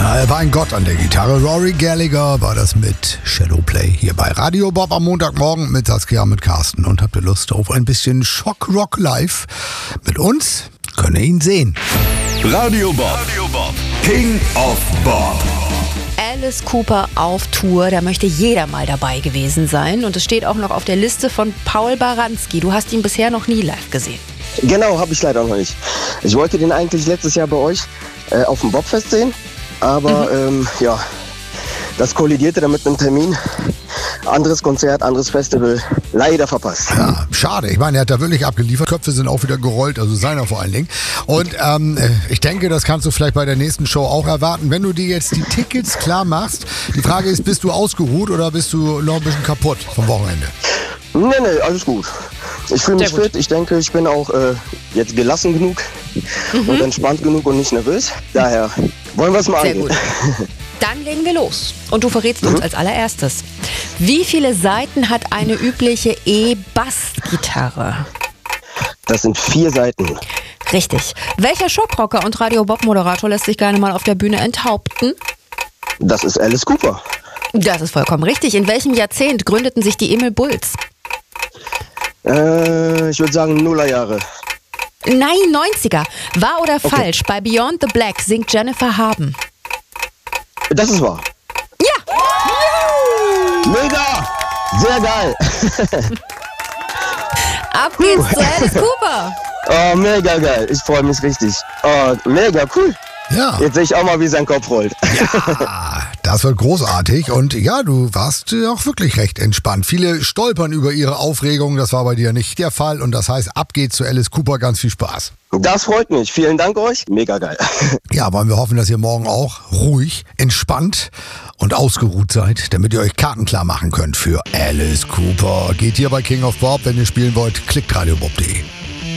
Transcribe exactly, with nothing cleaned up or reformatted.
Ja, er war ein Gott an der Gitarre. Rory Gallagher war das mit Shadowplay hier bei Radio Bob am Montagmorgen mit Saskia, mit Carsten. Und habt ihr Lust auf ein bisschen Schockrock live mit uns? Könnt ihr ihn sehen. Radio Bob, Radio Bob. King of Bob. Alice Cooper auf Tour, da möchte jeder mal dabei gewesen sein. Und es steht auch noch auf der Liste von Paul Baranski. Du hast ihn bisher noch nie live gesehen. Genau, habe ich leider noch nicht. Ich wollte den eigentlich letztes Jahr bei euch äh, auf dem Bobfest sehen, aber mhm. ähm, ja, das kollidierte dann mit einem Termin. Anderes Konzert, anderes Festival, leider verpasst. Ja, schade. Ich meine, er hat da wirklich abgeliefert. Köpfe sind auch wieder gerollt, also seiner vor allen Dingen. Und ähm, ich denke, das kannst du vielleicht bei der nächsten Show auch erwarten. Wenn du dir jetzt die Tickets klar machst, die Frage ist, bist du ausgeruht oder bist du noch ein bisschen kaputt vom Wochenende? Nee, nee, alles gut. Ich fühle mich fit. Ich denke, ich bin auch äh, jetzt gelassen genug mhm. und entspannt genug und nicht nervös. Daher wollen wir es mal Sehr angehen. Gut. Dann legen wir los. Und du verrätst mhm. uns als allererstes. Wie viele Saiten hat eine übliche E-Bass-Gitarre? Das sind vier Saiten. Richtig. Welcher Schockrocker und Radio Bob-Moderator lässt sich gerne mal auf der Bühne enthaupten? Das ist Alice Cooper. Das ist vollkommen richtig. In welchem Jahrzehnt gründeten sich die Emil Bulls? Äh, ich würde sagen Nullerjahre. Nein, neunziger. Wahr oder Okay. falsch? Bei Beyond the Black singt Jennifer Haben. Das ist wahr. Ja! Mega! Sehr geil! Ab geht's zu Alice Cooper. Oh, mega geil. Ich freue mich richtig. Oh, mega cool. Ja. Jetzt sehe ich auch mal, wie sein Kopf rollt. Ja, das wird großartig. Und ja, du warst äh, auch wirklich recht entspannt. Viele stolpern über ihre Aufregung. Das war bei dir nicht der Fall. Und das heißt, ab geht's zu Alice Cooper. Ganz viel Spaß. Das freut mich. Vielen Dank euch. Mega geil. Ja, wollen wir hoffen, dass ihr morgen auch ruhig, entspannt und ausgeruht seid, damit ihr euch Karten klar machen könnt für Alice Cooper. Geht hier bei King of Bob. Wenn ihr spielen wollt, klickt radiobob punkt de.